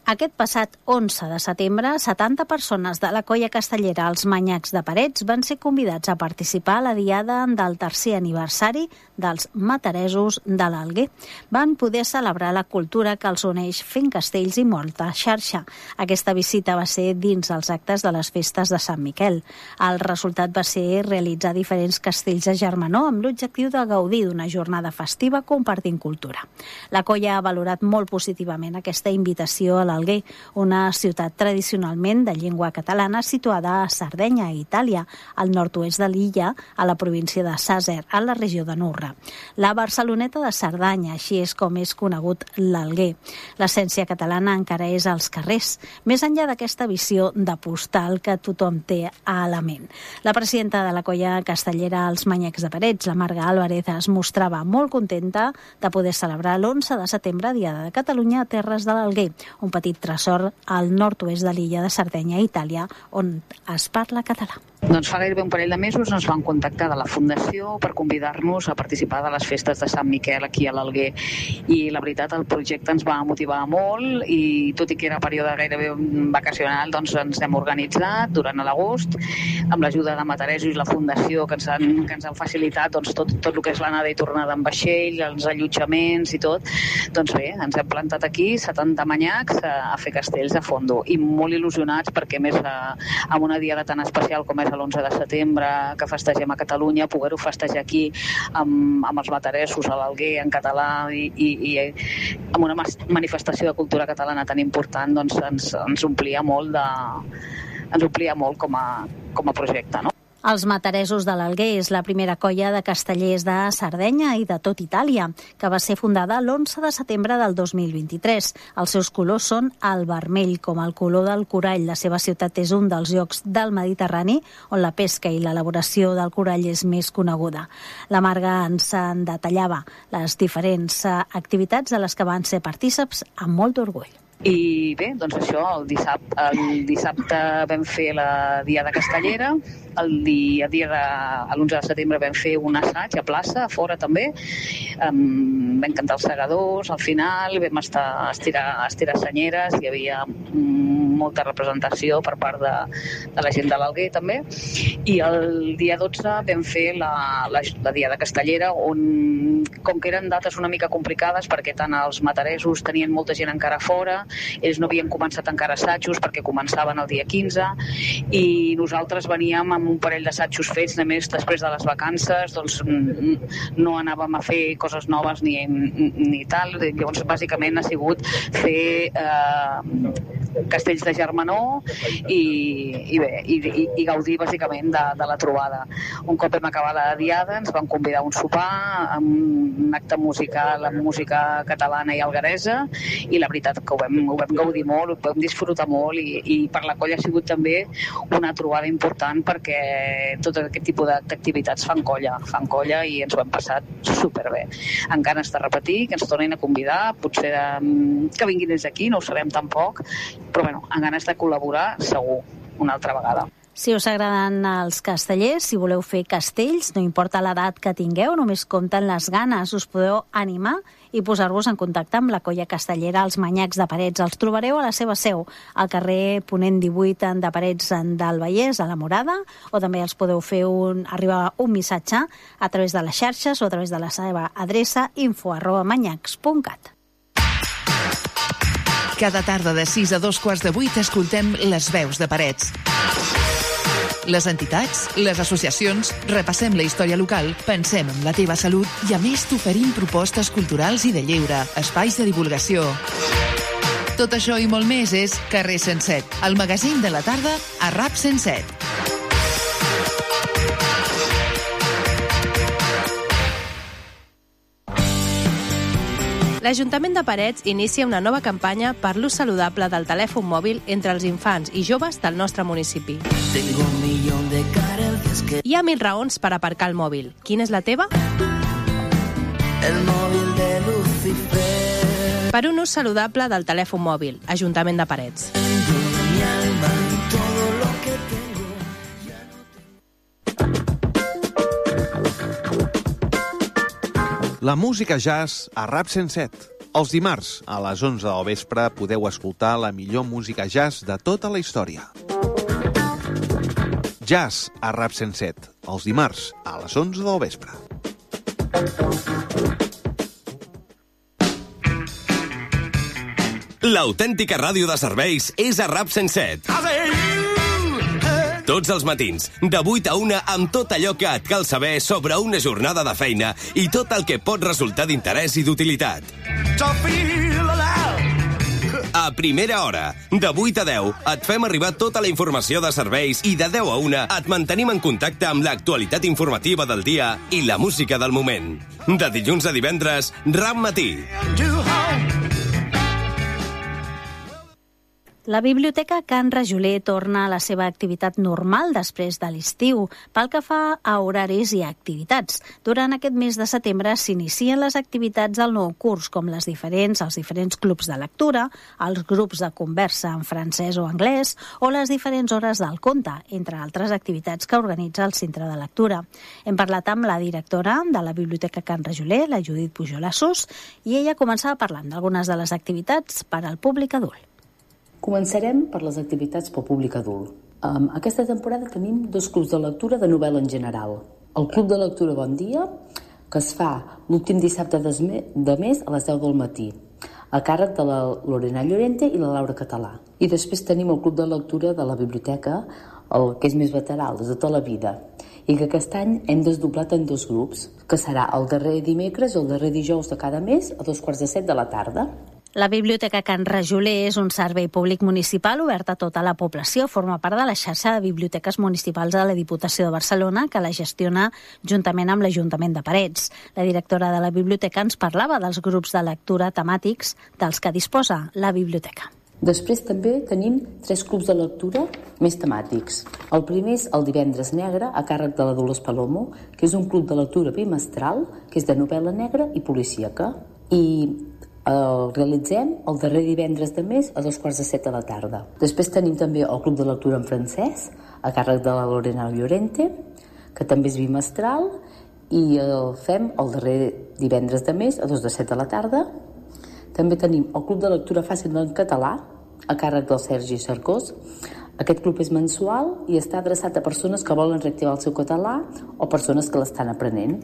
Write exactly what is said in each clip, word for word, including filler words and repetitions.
Aquest passat onze de setembre, setanta persones de la colla castellera Els Manyacs de Parets van ser convidats a participar a la diada del tercer aniversari dels Mataresos de l'Alguer. Van poder celebrar la cultura que els uneix fent castells i molta xarxa. Aquesta visita va ser dins els actes de les festes de Sant Miquel. El resultat va ser realitzar diferents castells a Germanó amb l'objectiu de gaudir d'una jornada festiva compartint cultura. La colla ha valorat molt positivament aquesta invitació a l'Alguer, una ciutat tradicionalment de llengua catalana situada a Sardenya, Itàlia, al nord-oest de l'illa, a la província de Sàsser, a la regió de Nurra. La Barceloneta de Cerdanya, així és com és conegut l'Alguer. L'essència catalana encara és als carrers, més enllà d'aquesta visió de postal que tothom té a la ment. La presidenta de la colla castellera Els Manyacs de Parets, la Marga Álvarez, es mostrava molt contenta de poder celebrar l'onze de setembre, Diada de Catalunya, a terres de l'Alguer, un petit tresor al nord-oest de l'illa de Sardenya, Itàlia, on es parla català. Doncs fa gairebé un parell de mesos ens van contactar de la Fundació per convidar-nos a participar de les festes de Sant Miquel aquí a l'Alguer. I la veritat, el projecte ens va motivar molt i tot i que era període gairebé vacacional, doncs ens hem organitzat durant l'agost amb l'ajuda de Mataresos i la Fundació que ens han, que ens han facilitat doncs, tot, tot el que és l'anada i tornada amb vaixell, els allotjaments i tot. Doncs bé, ens hem plantat aquí setanta manyacs a, a fer castells a fondo i molt il·lusionats perquè més a, amb una diada tan especial com és l'onze de setembre que festegem a Catalunya, poder-ho festejar aquí amb, amb els mataressos a l'Alguer en català i, i, i amb una manifestació de cultura catalana tan important, doncs ens, ens omplia molt de, ens omplia molt com a, com a projecte, no? Els Mataresos de l'Alguer és la primera colla de castellers de Sardenya i de tot Itàlia, que va ser fundada l'onze de setembre del dos mil vint-i-tres. Els seus colors són el vermell, com el color del corall. La seva ciutat és un dels llocs del Mediterrani on la pesca i l'elaboració del corall és més coneguda. La Marga ens en detallava les diferents activitats de les que van ser partícips amb molt d'orgull. I bé, doncs això, el dissabte, el dissabte vam fer la Diada Castellera, el dia, dia de, l'onze de setembre vam fer un assaig a plaça, a fora també, um, vam cantar els segadors, al final vam estar a estirar, a estirar senyeres, hi havia molta representació per part de, de la gent de l'Alguer també, i el dia dotze vam fer la, la, la Diada Castellera, on, com que eren dates una mica complicades, perquè tant els mataresos tenien molta gent encara fora, ells no havien començat encara assajos perquè començaven el dia quinze i nosaltres veníem amb un parell d'assajos fets només després de les vacances, doncs no anàvem a fer coses noves ni, ni tal. Llavors bàsicament ha sigut fer eh, castells de Germanó i, i bé, i, i, i gaudir bàsicament de, de la trobada. Un cop vam acabar la diada ens van convidar a un sopar amb un acte musical amb música catalana i algueresa i la veritat que ho vam ho vam gaudir molt, ho vam disfrutar molt i, i per la colla ha sigut també una trobada important perquè tot aquest tipus d'activitats fan colla, fan colla i ens ho hem passat superbé. Amb ganes de repetir, que ens tornin a convidar, potser um, que vinguin des d'aquí, no ho sabem tampoc, però bueno, amb ganes de col·laborar segur, una altra vegada. Si us agraden els castellers, si voleu fer castells, no importa l'edat que tingueu, només compten les ganes, us podeu animar i posar-vos en contacte amb la colla castellera Els Manyacs de Parets. Els trobareu a la seva seu, al carrer Ponent divuit de Parets del Vallès, a la Morada, o també els podeu fer un, arribar un missatge a través de les xarxes o a través de la seva adreça info arroba manyacs punt cat. Cada tarda de sis a dos quarts de vuit escoltem les veus de Parets. Les entitats, les associacions, repassem la història local, pensem en la teva salut i a més t'oferim propostes culturals i de lleure, espais de divulgació. Tot això i molt més és Carrer cent set, el magazín de la tarda a RAP cent set. L'Ajuntament de Parets inicia una nova campanya per l'ús saludable del telèfon mòbil entre els infants i joves del nostre municipi. Hi ha mil raons per aparcar el mòbil. Quina és la teva? El mòbil de Lucifer. Per un ús saludable del telèfon mòbil. Ajuntament de Parets. La música jazz a RAP cent set. Els dimarts, a les onze del vespre, podeu escoltar la millor música jazz de tota la història. Jazz a Rap cent set, els dimarts, a les onze del vespre. L'autèntica ràdio de serveis és a Rap cent set. Tots els matins, de vuit a una, amb tot allò que et cal saber sobre una jornada de feina i tot el que pot resultar d'interès i d'utilitat. A primera hora, de vuit a deu, et fem arribar tota la informació de serveis i de deu a una et mantenim en contacte amb l'actualitat informativa del dia i la música del moment. De dilluns a divendres, Rap Matí. La Biblioteca Can Rajoler torna a la seva activitat normal després de l'estiu, pel que fa a horaris i activitats. Durant aquest mes de setembre s'inicien les activitats del nou curs, com les diferents, els diferents clubs de lectura, els grups de conversa en francès o anglès, o les diferents hores del conte, entre altres activitats que organitza el Centre de Lectura. Hem parlat amb la directora de la Biblioteca Can Rajoler, la Judit Pujol-Assús, i ella començava parlant d'algunes de les activitats per al públic adult. Començarem per les activitats pel públic adult. Um, aquesta temporada tenim dos clubs de lectura de novel·la en general. El Club de Lectura Bon Dia, que es fa l'últim dissabte de mes a les deu del matí, a càrrec de la Lorena Llorente i la Laura Català. I després tenim el Club de Lectura de la Biblioteca, el que és més veteral, des de tota la vida, i que aquest any hem desdoblat en dos grups, que serà el darrer dimecres i el darrer dijous de cada mes a dos quarts de set de la tarda. La Biblioteca Can Rajoler és un servei públic municipal obert a tota la població. Forma part de la xarxa de biblioteques municipals de la Diputació de Barcelona, que la gestiona juntament amb l'Ajuntament de Parets. La directora de la biblioteca ens parlava dels grups de lectura temàtics dels que disposa la biblioteca. Després també tenim tres clubs de lectura més temàtics. El primer és el Divendres Negre, a càrrec de la Dolors Palomo, que és un club de lectura bimestral, que és de novel·la negra i policíaca. I el realitzem el darrer divendres de mes a dos quarts de set de la tarda. Després tenim també el Club de Lectura en francès, a càrrec de la Lorena Llorente, que també és bimestral, i el fem el darrer divendres de mes a dos de set de la tarda. També tenim el Club de Lectura Fàcil en català, a càrrec del Sergi Cercós. Aquest club és mensual i està adreçat a persones que volen reactivar el seu català o persones que l'estan aprenent.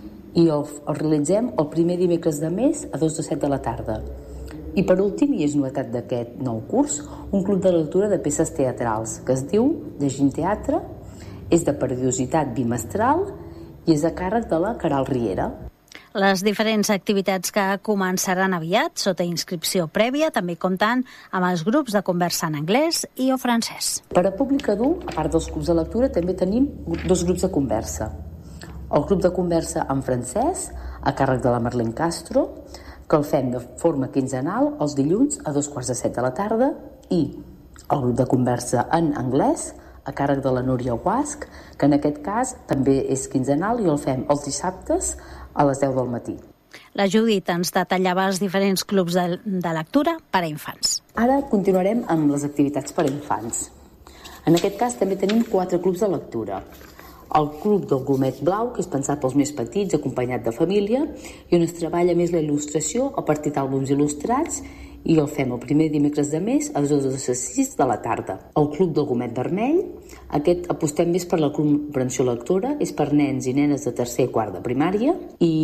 I el, el realitzem el primer dimecres de mes a dos de set de la tarda. I per últim, i és novetat d'aquest nou curs, un club de lectura de peces teatrals que es diu Llegint Teatre, és de periodicitat bimestral i és a càrrec de la Caral Riera. Les diferents activitats que començaran aviat, sota inscripció prèvia, també compten amb els grups de conversa en anglès i o francès. Per a públic adult, a part dels clubs de lectura, també tenim dos grups de conversa. El Club de Conversa en francès, a càrrec de la Marlene Castro, que el fem de forma quinzenal els dilluns a dos quarts de set de la tarda, i el grup de conversa en anglès, a càrrec de la Núria Guasc, que en aquest cas també és quinzenal i el fem els dissabtes a les deu del matí. La Judit ens detallava els diferents clubs de, de lectura per a infants. Ara continuarem amb les activitats per a infants. En aquest cas també tenim quatre clubs de lectura. El Club del Gomet Blau, que és pensat pels més petits, acompanyat de família, i on es treballa més la il·lustració a partir d'àlbums il·lustrats, i el fem el primer dimecres de mes a dos de sis de la tarda. El Club del Gomet Vermell, aquest apostem més per la comprensió lectora, és per nens i nenes de tercer i quart de primària,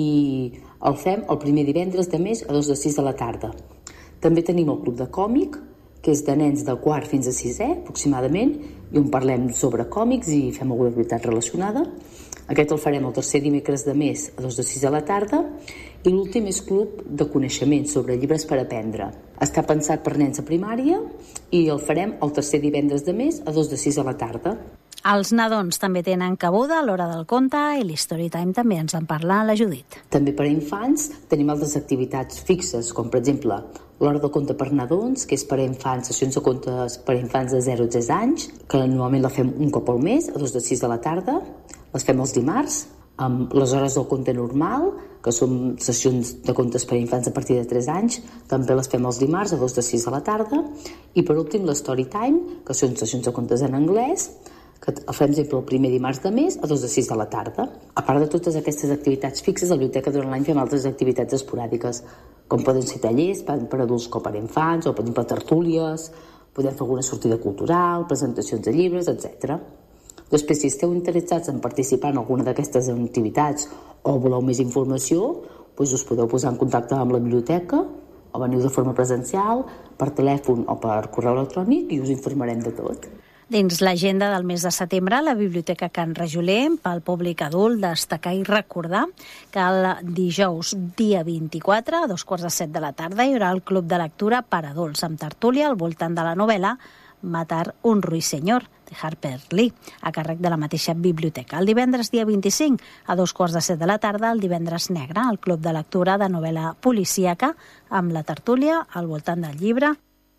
i el fem el primer divendres de mes a dos de sis de la tarda. També tenim el Club de Còmic, que és de nens de quart fins a sisè, aproximadament, i on parlem sobre còmics i fem alguna activitat relacionada. Aquest el farem el tercer dimecres de mes a dos de sis de la tarda, i l'últim és Club de Coneixement sobre llibres per aprendre. Està pensat per nens a primària i el farem el tercer divendres de mes a dos de sis de la tarda. Els nadons també tenen cabuda a l'hora del conte i l'Storytime també ens en parla la Judit. També per a infants tenim altres activitats fixes, com per exemple l'hora del conte per nadons, que és per a infants, sessions de contes per a infants de zero a tres anys, que normalment la fem un cop al mes, a dos de sis de la tarda. Les fem els dimarts, amb les hores del conte normal, que són sessions de contes per a infants a partir de tres anys, també les fem els dimarts a dos de sis de la tarda. I per últim l'Storytime, que són sessions de contes en anglès, que que el fem sempre el primer dimarts de mes a dos de sis de la tarda. A part de totes aquestes activitats fixes, a la biblioteca durant l'any fem altres activitats esporàdiques, com poden ser tallers per adults com per infants, o per exemple tertúlies, podem fer alguna sortida cultural, presentacions de llibres, etcètera. Després, si esteu interessats en participar en alguna d'aquestes activitats o voleu més informació, doncs us podeu posar en contacte amb la biblioteca o veniu de forma presencial, per telèfon o per correu electrònic i us informarem de tot. Dins l'agenda del mes de setembre, la Biblioteca Can Rajoler, pel públic adult, destacar i recordar que el dijous, dia vint-i-quatre, a dos quarts de set de la tarda, hi haurà el Club de Lectura per adults, amb tertúlia al voltant de la novel·la Matar un ruiseñor, de Harper Lee, a càrrec de la mateixa biblioteca. El divendres, dia vint-i-cinc, a dos quarts de set de la tarda, el divendres negre, el Club de Lectura de novel·la policíaca, amb la tertúlia al voltant del llibre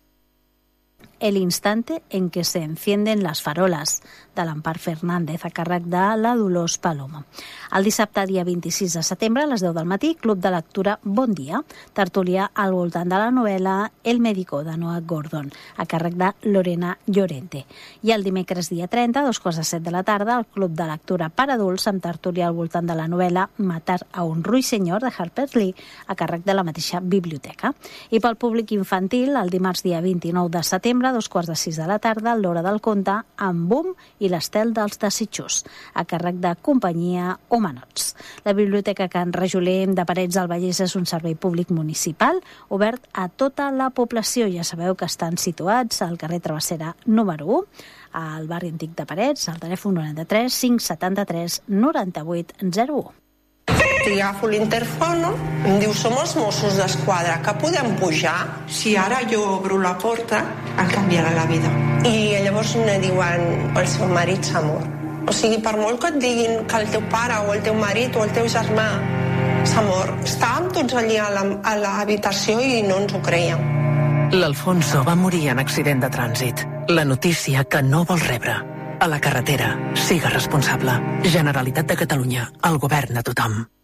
El instante en que se encienden las farolas, de l'Empar Fernández, a càrrec de la Dolors Palomo. El dissabte, dia vint-i-sis de setembre, a les deu del matí, Club de Lectura Bon Dia, tertúlia al voltant de la novel·la El médico, de Noah Gordon, a càrrec de Lorena Llorente. I el dimecres, dia trenta, a dos quarts de set de la tarda, el Club de Lectura per adults, amb tertúlia al voltant de la novel·la Matar a un ruiseñor, de Harper Lee, a càrrec de la mateixa biblioteca. I pel públic infantil, el dimarts, dia vint-i-nou de setembre, a dos quarts de sis de la tarda, l'Hora del Conte, amb Boom i l'Estel dels Desitjos, a càrrec de Companyia Humanots. La Biblioteca Can Rajoler de Parets del Vallès és un servei públic municipal obert a tota la població. Ja sabeu que estan situats al carrer Travessera número u, al barri antic de Parets, al telèfon noranta-tres cinc setanta-tres noranta-vuit zero u. I agafo l'interfono, em diu, som els Mossos d'Esquadra, que podem pujar? Si ara jo obro la porta, em canviarà la vida. I llavors me diuen, el seu marit s'ha mort. O sigui, per molt que et diguin que el teu pare o el teu marit o el teu germà s'ha mort, estàvem tots allí a l'habitació i no ens ho creiem. L'Alfonso va morir en accident de trànsit. La notícia que no vols rebre. A la carretera, siga responsable. Generalitat de Catalunya, el govern a tothom.